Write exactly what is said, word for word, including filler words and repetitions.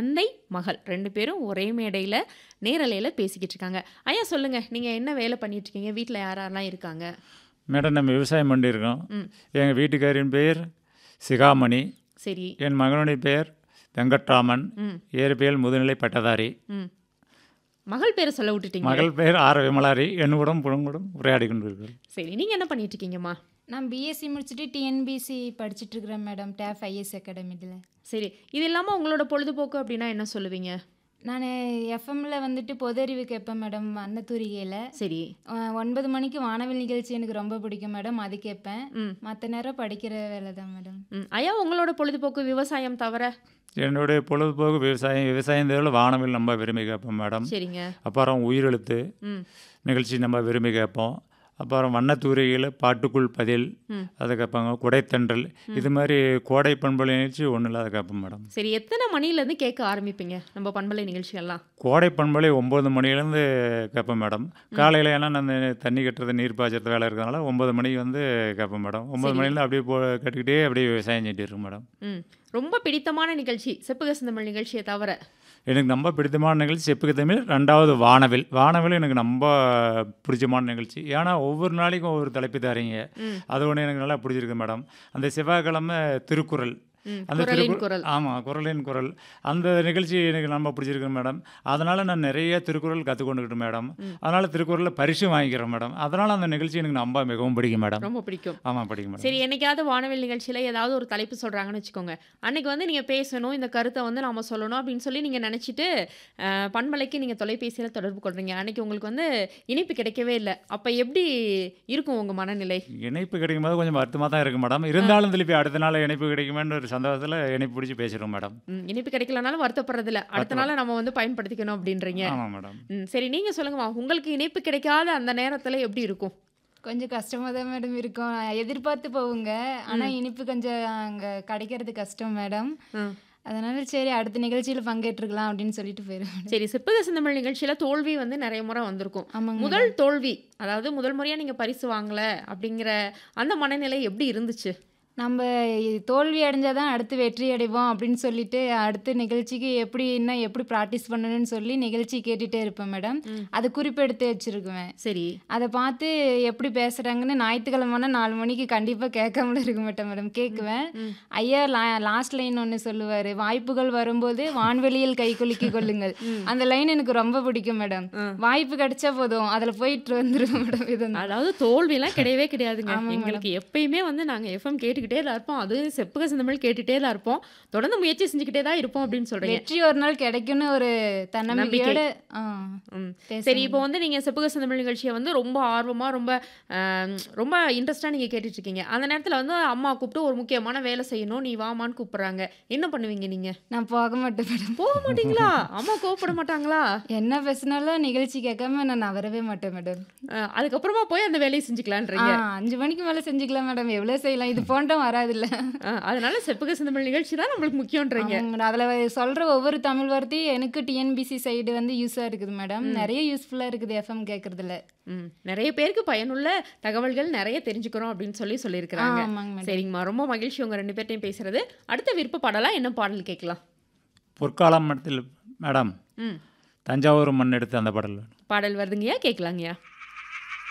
தந்தை, மகள் ரெண்டு பேரும் ஒரே மேடையில நேரலையில பேசிக்கிட்டு இருக்காங்க. ஐயா சொல்லுங்க, நீங்க என்ன வேலை பண்ணிட்டு இருக்கீங்க? வீட்ல யார் யாரெல்லாம் இருக்காங்க? மேடம் நம்ம விவசாயம் பண்ணியிருக்கோம். ம். எங்கள் வீட்டுக்காரின் பெயர் சிகாமணி. சரி. என் மகனுடைய பெயர் வெங்கட்ராமன். ம். இயற்பியல் முதுநிலை பட்டதாரி. ம். மகள் பேரை சொல்ல விட்டுட்டீங்க. மகள் பெயர் ஆர் விமலாரி. என்னுடன் புலங்குடன் உரையாடி கொண்டிருக்கிறார். சரி, நீங்க என்ன பண்ணிட்டு இருக்கீங்கம்மா? நான் பிஎஸ்சி முடிச்சுட்டு டிஎன்பிசி படிச்சுட்டு இருக்கிறேன் மேடம், டேஃப் ஐஎஸ் அகாடமியில். சரி, இது இல்லாம உங்களோட பொழுதுபோக்கு அப்படின்னா என்ன சொல்லுவீங்க? நான் எஃப்எம்ல வந்துட்டு பொது அறிவு கேட்பேன் மேடம், அன்னத்தூரிகையில். சரி. ஒன்பது மணிக்கு வானவில் நிகழ்ச்சி எனக்கு ரொம்ப பிடிக்கும் மேடம், அது கேட்பேன். ம். மற்ற நேரம் படிக்கிற வேலை தான் மேடம். ம். ஐயா உங்களோட பொழுதுபோக்கு விவசாயம் தவிர? என்னுடைய பொழுதுபோக்கு விவசாயம் விவசாயம் தேவையில் வானவில் நம்ம விரும்பி கேட்போம் மேடம். சரிங்க. அப்புறம் உயிரெழுத்து ம். நிகழ்ச்சி நம்ம விரும்பி கேட்போம். அப்புறம் வண்ணத்தூரிகையில் பாட்டுக்குள் பதில் ம். அதை கேட்பாங்க. குடைத்தன்றல் இது மாதிரி கோடை பண்பலை நிகழ்ச்சி ஒன்றும் இல்லை, அதை கேட்போம் மேடம். சரி, எத்தனை மணிலேருந்து கேட்க ஆரம்பிப்பீங்க நம்ம பண்பலை நிகழ்ச்சியெல்லாம்? கோடை பண்பலை ஒம்பது மணிலேருந்து கேட்பேன் மேடம். காலையில் ஏன்னா நான் தண்ணி கட்டுறது நீர் பாய்ச்சறது வேலை இருக்கிறதுனால ஒம்பது மணிக்கு வந்து கேட்பேன் மேடம். ஒம்பது சரி. மணிலேருந்து அப்படியே போ கேட்டுக்கிட்டே அப்படியே விவசாயம் செஞ்சுட்டு இருக்கேன் மேடம். ம். ரொம்ப பிடித்தமான நிகழ்ச்சி செப்புக செந்தமிழ் நிகழ்ச்சியை தவிர? எனக்கு ரொம்ப பிடித்தமான நிகழ்ச்சி செப்புக்கு தமிழ். ரெண்டாவது வானவில். வானவில் எனக்கு ரொம்ப பிடிச்சமான நிகழ்ச்சி. ஏன்னா ஒவ்வொரு நாளைக்கும் ஒவ்வொரு தலைப்பு தரீங்க. ம். அது ஒன்று எனக்கு நல்லா பிடிச்சிருக்கு மேடம். அந்த செவ்வாய்க்கிழமை திருக்குறள். ம். அந்த குரலின் திருக்குறள் குரல். ஆமாம், குரலின் குரல். அந்த நிகழ்ச்சி எனக்கு ரொம்ப பிடிச்சிருக்கு மேடம். அதனால் நான் நிறைய திருக்குறள் கற்றுக்கொண்டுக்கிட்டு மேடம். ம். அதனால் திருக்குறளில் பரிசு வாங்கிக்கிறேன் மேடம். அதனால் அந்த நிகழ்ச்சி எனக்கு ரொம்ப மிகவும் பிடிக்கும் மேடம். ரொம்ப பிடிக்கும். ஆமாம், பிடிக்கும் மேடம். சரி, என்னைக்காவது வானவில் நிகழ்ச்சியில் ஏதாவது ஒரு தலைப்பு சொல்கிறாங்கன்னு வச்சுக்கோங்க. அன்னைக்கு வந்து நீங்கள் பேசணும், இந்த கருத்தை வந்து நாம சொல்லணும் அப்படின்னு சொல்லி நீங்கள் நினச்சிட்டு பண்பலைக்கு நீங்கள் தொலைபேசியில் தொடர்பு கொள்றீங்க. அன்னைக்கு உங்களுக்கு வந்து இணைப்பு கிடைக்கவே இல்லை. அப்போ எப்படி இருக்கும் உங்கள் மனநிலை? இணைப்பு கிடைக்கும் போது கொஞ்சம் வருத்தமாக தான் இருக்குது மேடம். இருந்தாலும் திருப்பி அடுத்த நாள் இணைப்பு கிடைக்குமேன்னு ஒரு சந்தோஷத்தில் இணைப்பு பிடிச்சி பேசுகிறோம் மேடம். ம். இணைப்பு கிடைக்கலனாலும் வருத்தப்படுறதில்ல, அடுத்த நாள் நம்ம வந்து பயன்படுத்திக்கணும் அப்படின்றீங்க. ஆமாம் மேடம். ம். சரி, நீங்கள் சொல்லுங்கம்மா, உங்களுக்கு இணைப்பு கிடைக்காத அந்த நேரத்தில் எப்படி இருக்கும்? கொஞ்சம் கஷ்டமாக தான் மேடம் இருக்கும். எதிர்பார்த்து போவுங்க, ஆனால் இனிப்பு கொஞ்சம் அங்கே கிடைக்கிறது கஷ்டம் மேடம். ம். அதனால சரி அடுத்த நிகழ்ச்சியில் பங்கேற்றுக்கலாம் அப்படின்னு சொல்லிட்டு போயிடுவேன். சரி, செப்புக செந்தமிழ் நிகழ்ச்சியில் தோல்வி வந்து நிறைய முறை வந்திருக்கும். ஆமாங்க முதல் தோல்வி, அதாவது முதல் முறையாக நீங்கள் பரிசு வாங்கல அப்படிங்கிற அந்த மனநிலை எப்படி இருந்துச்சு? நம்ம தோல்வி அடைஞ்சால் தான் அடுத்து வெற்றி அடைவோம் அப்படின்னு சொல்லிட்டு அடுத்த நிகழ்ச்சிக்கு எப்படி இன்னும் எப்படி ப்ராக்டிஸ் பண்ணணும்னு சொல்லி நிகழ்ச்சி கேட்டுகிட்டே இருப்பேன் மேடம். ம். அது குறிப்பெடுத்து வச்சுருக்குவேன். சரி. அதை பார்த்து எப்படி பேசுகிறாங்கன்னு ஞாயிற்றுக்கிழமைனா நாலு மணிக்கு கண்டிப்பாக கேட்காமல இருக்க மாட்டேன் மேடம், கேட்குவேன். ம். ஐயா லா லாஸ்ட் லைன் ஒன்று சொல்லுவார், வாய்ப்புகள் வரும்போது வான்வெளியில் கை குலுக்கி கொள்ளுங்கள். அந்த லைன் எனக்கு ரொம்ப பிடிக்கும் மேடம். ம். வாய்ப்பு கிடைச்சா போதும் அதில் போயிட்டு வந்துடும் மேடம். இது அதாவது தோல்வியெல்லாம் கிடையவே கிடையாதுங்க. ஆமாங்க எங்களுக்கு எப்பயுமே வந்து நாங்கள் எஃப்எம் கேட்டுக்கிட்டே தான் இருப்போம், அது செப்புக செந்தமிழ் கேட்டுகிட்டே தான் இருப்போம், தொடர்ந்து முயற்சி செஞ்சுக்கிட்டே தான் இருப்போம் அப்படின்னு சொல்கிறீங்க. வெற்றி ஒரு நாள் கிடைக்கும்னு ஒரு தன்னம்பிக்கையோட ஆ ம். பேச சரி, இப்போ வந்து நீங்கள் செப்புக செந்தமிழ் நிகழ்ச்சியை வந்து ரொம்ப ஆர்வமாக ரொம்ப ஆம், ரொம்ப இன்ட்ரெஸ்டாக நீங்கள் கேட்டுட்டு இருக்கீங்க. அந்த நேரத்தில் வந்து அம்மா கூப்பிட்டு ஒரு முக்கியமான வேலை செய்யணும், நீ வாமான்னு கூப்பிட்றாங்க. என்ன பண்ணுவீங்க நீங்கள்? நான் போக மாட்டேன் மேடம். போக மாட்டீங்களா? அம்மா கோவப்பட மாட்டாங்களா? என்ன பேசினாலும் நிகழ்ச்சி கேட்காம நான் நவரவே மாட்டேன் மேடம். அஹ், அதுக்கப்புறமா போய் அந்த வேலையை ஆ செஞ்சுக்கலான்றீங்க. அஞ்சு மணிக்கு மேலே செஞ்சுக்கலாம் மேடம், எவ்வளோ செய்யலாம், இது போன்ற வராதில்ல. அஹ், அதனால செப்புக செந்தமிழ் நிகழ்ச்சி தான் நம்மளுக்கு முக்கியன்றீங்க. அதில் சொல்கிற ஒவ்வொரு தமிழ் வார்த்தையும் எனக்கு டிஎன்பிசி சைடு வந்து யூஸாக இருக்குது மேடம். நிறைய யூஸ்ஃபுல்லாக இருக்குது எஃப்எம் கேட்குறதுல. ம். நிறைய பேருக்கு பயனுள்ள தகவல்கள் நிறைய தெரிஞ்சுக்கிறோம் அப்படின்னு சொல்லி சொல்லியிருக்கிறாங்க. ஆமாங்க மேடம். சரிங்கம்மா, ரொம்ப மகிழ்ச்சி உங்கள் ரெண்டு பேர்ட்டையும் பேசுறது. அடுத்த விருப்ப பாடலா என்ன பாடல் கேட்கலாம்? பொற்காலம் மடத்தில் மேடம் ம். தஞ்சாவூர் மண் எடுத்து அந்த பாடல் வேணும். பாடல் வருதுங்கய்யா, கேட்கலாங்கய்யா.